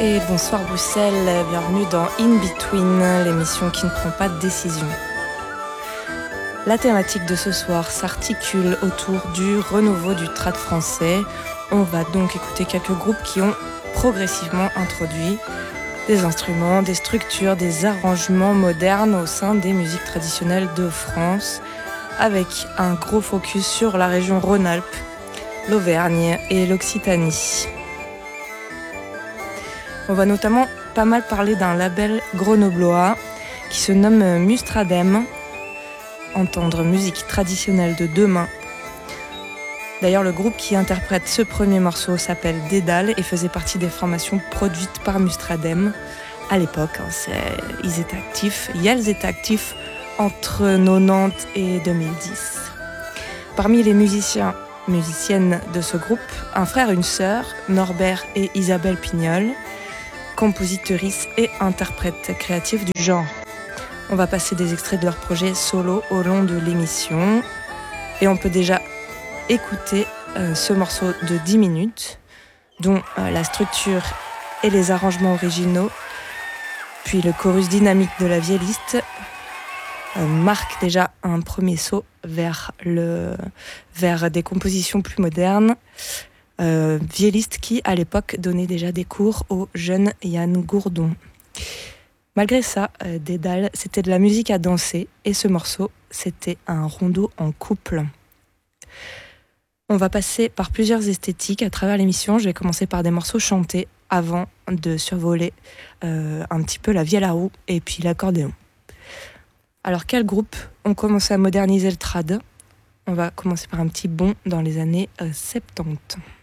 Et bonsoir Bruxelles, bienvenue dans In Between, l'émission qui ne prend pas de décision. La thématique de ce soir s'articule autour du renouveau du trad français. On va donc écouter quelques groupes qui ont progressivement introduit des instruments, des structures, des arrangements modernes au sein des musiques traditionnelles de France, avec un gros focus sur la région Rhône-Alpes, l'Auvergne et l'Occitanie. On va notamment pas mal parler d'un label grenoblois qui se nomme Mustradem, entendre musique traditionnelle de demain. D'ailleurs, le groupe qui interprète ce premier morceau s'appelle Dédale et faisait partie des formations produites par Mustradem à l'époque. Ils étaient actifs, Yels était actif entre 90 et 2010. Parmi les musiciennes de ce groupe, un frère et une sœur, Norbert et Isabelle Pignol, compositeuristes et interprètes créatifs du genre. On va passer des extraits de leur projet solo au long de l'émission et on peut déjà écouter ce morceau de 10 minutes dont la structure et les arrangements originaux puis le chorus dynamique de la vielliste marquent déjà un premier saut vers des compositions plus modernes. Vielliste qui, à l'époque, donnait déjà des cours au jeune Yann Gourdon. Malgré ça, Dédale, c'était de la musique à danser, et ce morceau, c'était un rondo en couple. On va passer par plusieurs esthétiques à travers l'émission. Je vais commencer par des morceaux chantés avant de survoler un petit peu la vielle à roue et puis l'accordéon. Alors, quels groupes ont commencé à moderniser le trad ? On va commencer par un petit bond dans les années 70.